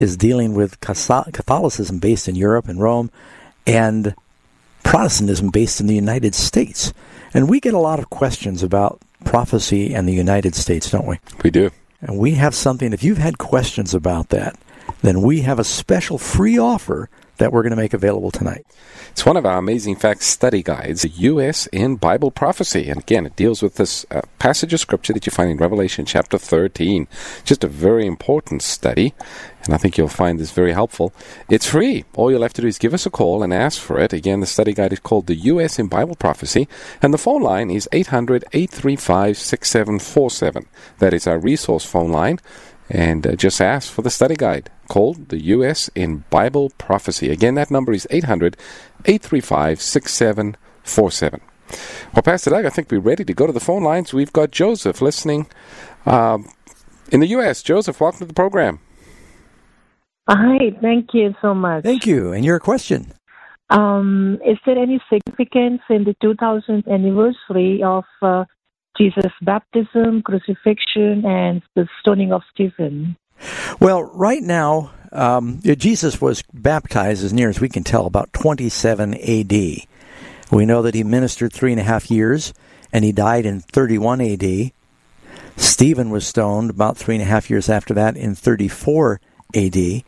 is dealing with Catholicism based in Europe and Rome and Protestantism based in the United States. And we get a lot of questions about prophecy and the United States, don't we? We do. And we have something, if you've had questions about that, then we have a special free offer that we're going to make available tonight. It's one of our Amazing Facts study guides, the U.S. in Bible Prophecy. And again, it deals with this passage of Scripture that you find in Revelation chapter 13. Just a very important study, and I think you'll find this very helpful. It's free. All you'll have to do is give us a call and ask for it. Again, the study guide is called the U.S. in Bible Prophecy, and the phone line is 800-835-6747. That is our resource phone line. And just ask for the study guide called the U.S. in Bible Prophecy. Again, that number is 800-835-6747. Well, Pastor Doug, I think we're ready to go to the phone lines. We've got Joseph listening in the U.S. Joseph, welcome to the program. Hi, thank you so much. Thank you. And your question? Is there any significance in the 2000th anniversary of Jesus' baptism, crucifixion, and the stoning of Stephen? Well, right now, Jesus was baptized, as near as we can tell, about 27 A.D. We know that he ministered 3.5 years, and he died in 31 A.D. Stephen was stoned about 3.5 years after that in 34 A.D.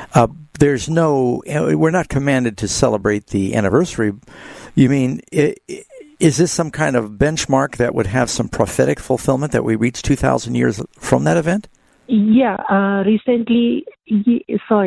We're not commanded to celebrate the anniversary. You mean, is this some kind of benchmark that would have some prophetic fulfillment that we reach 2,000 years from that event? Yeah, recently, we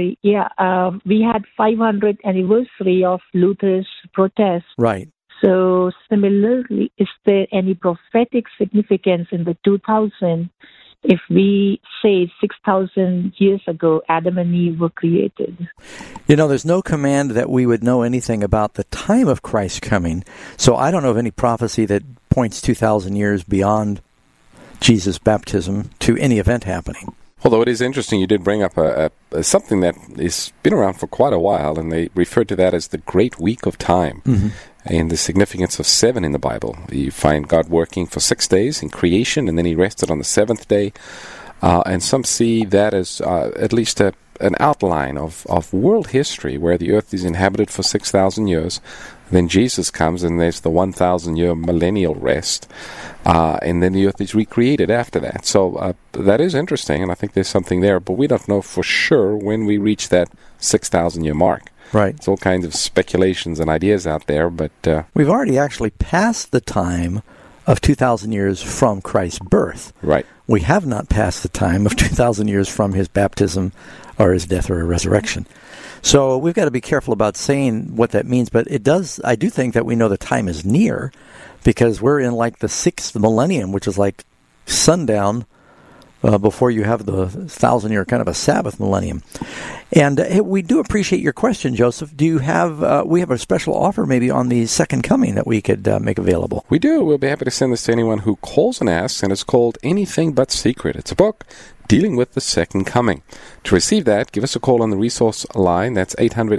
had 500th anniversary of Luther's protest. Right. So similarly, is there any prophetic significance in the 2000 if we say 6,000 years ago Adam and Eve were created? You know, there's no command that we would know anything about the time of Christ's coming. So I don't know of any prophecy that points 2,000 years beyond Jesus' baptism to any event happening. Although it is interesting, you did bring up something that has been around for quite a while, and they refer to that as the Great Week of Time, and the significance of 7 in the Bible. You find God working for 6 days in creation, and then he rested on the 7th day, and some see that as at least an outline of world history, where the earth is inhabited for 6,000 years. Then Jesus comes, and there's the 1,000-year millennial rest, and then the earth is recreated after that. So that is interesting, and I think there's something there, but we don't know for sure when we reach that 6,000-year mark. Right. There's all kinds of speculations and ideas out there, but we've already actually passed the time of 2,000 years from Christ's birth. Right. We have not passed the time of 2,000 years from his baptism or his death or resurrection. So we've got to be careful about saying what that means, but I do think that we know the time is near, because we're in like the 6th millennium, which is like sundown before you have the 1,000-year kind of a Sabbath millennium. And we do appreciate your question, Joseph. Do you have, we have a special offer maybe on the second coming that we could make available? We do. We'll be happy to send this to anyone who calls and asks, and it's called Anything But Secret. It's a book dealing with the second coming. To receive that, give us a call on the resource line. That's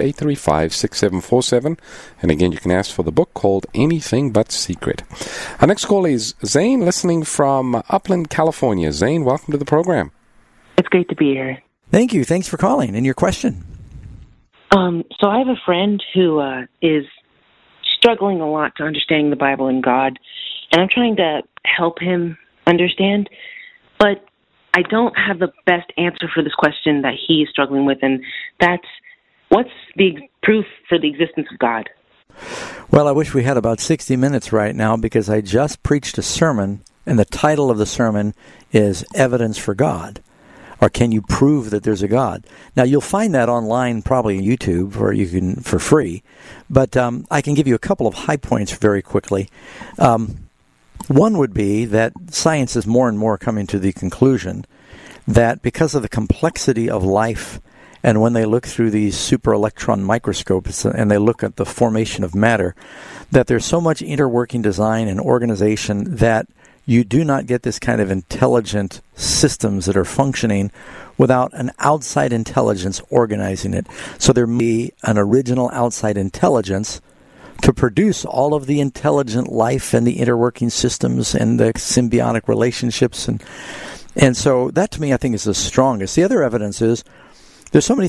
800-835-6747. And again, you can ask for the book called Anything But Secret. Our next call is Zane, listening from Upland, California. Zane, welcome to the program. It's great to be here. Thank you. Thanks for calling. And your question? So I have a friend who is struggling a lot to understanding the Bible and God, and I'm trying to help him understand, but I don't have the best answer for this question that he is struggling with, and that's, what's the proof for the existence of God? Well, I wish we had about 60 minutes right now, because I just preached a sermon, and the title of the sermon is Evidence for God, or Can You Prove That There's a God? Now, you'll find that online, probably on YouTube, or you can for free, but I can give you a couple of high points very quickly. One would be that science is more and more coming to the conclusion that because of the complexity of life, and when they look through these super electron microscopes and they look at the formation of matter, that there's so much interworking design and organization that you do not get this kind of intelligent systems that are functioning without an outside intelligence organizing it. So there may be an original outside intelligence to produce all of the intelligent life and the interworking systems and the symbiotic relationships. And so that, to me, I think is the strongest. The other evidence is there's so many